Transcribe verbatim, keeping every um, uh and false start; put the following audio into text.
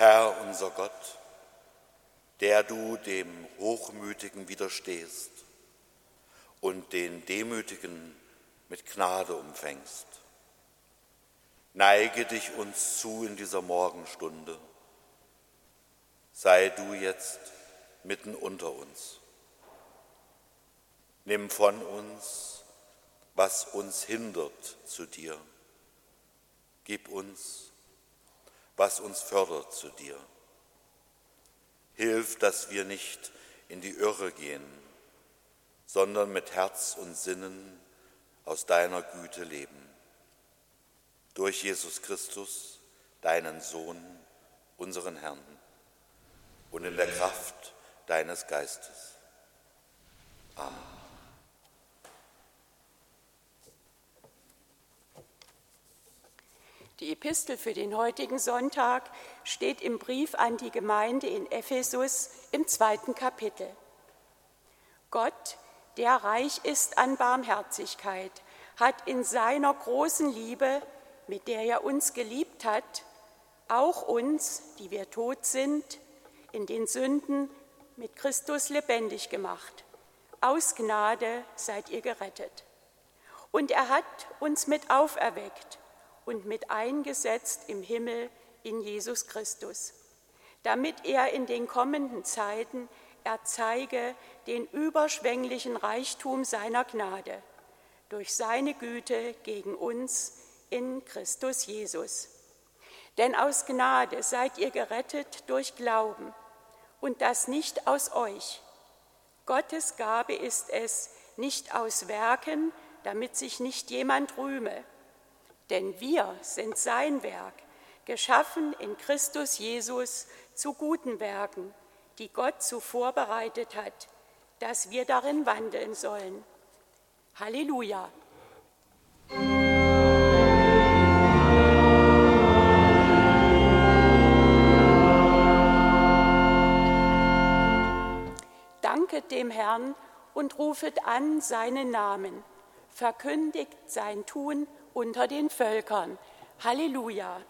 Herr unser Gott, der du dem Hochmütigen widerstehst und den Demütigen mit Gnade umfängst, neige dich uns zu in dieser Morgenstunde. Sei du jetzt mitten unter uns. Nimm von uns, was uns hindert zu dir. Gib uns, was uns fördert zu dir. Hilf, dass wir nicht in die Irre gehen, sondern mit Herz und Sinnen aus deiner Güte leben. Durch Jesus Christus, deinen Sohn, unseren Herrn, und in der Kraft deines Geistes. Amen. Die Epistel für den heutigen Sonntag steht im Brief an die Gemeinde in Ephesus im zweiten Kapitel. Gott, der reich ist an Barmherzigkeit, hat in seiner großen Liebe, mit der er uns geliebt hat, auch uns, die wir tot sind, in den Sünden mit Christus lebendig gemacht. Aus Gnade seid ihr gerettet. Und er hat uns mit auferweckt und mit eingesetzt im Himmel in Jesus Christus, damit er in den kommenden Zeiten erzeige den überschwänglichen Reichtum seiner Gnade durch seine Güte gegen uns in Christus Jesus. Denn aus Gnade seid ihr gerettet durch Glauben, und das nicht aus euch. Gottes Gabe ist es, nicht aus Werken, damit sich nicht jemand rühme. Denn wir sind sein Werk, geschaffen in Christus Jesus zu guten Werken, die Gott zuvor bereitet hat, dass wir darin wandeln sollen. Halleluja! Danket dem Herrn und rufet an seinen Namen, verkündigt sein Tun unter den Völkern. Halleluja!